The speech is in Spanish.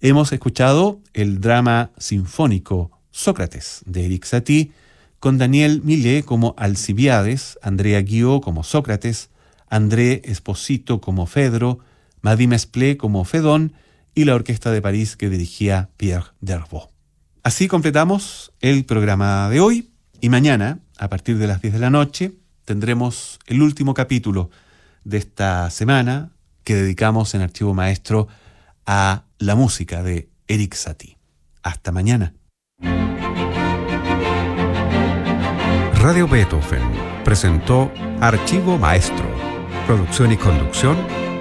Hemos escuchado el drama sinfónico Sócrates de Erik Satie, con Daniel Millet como Alcibiades, Andrea Guiot como Sócrates, André Esposito como Fedro, Mady Mesplé como Fedón y la Orquesta de París que dirigía Pierre Dervaux. Así completamos el programa de hoy y mañana, a partir de las 10 de la noche, tendremos el último capítulo de esta semana que dedicamos en Archivo Maestro a la música de Erik Satie. Hasta mañana. Radio Beethoven presentó Archivo Maestro. Producción y conducción,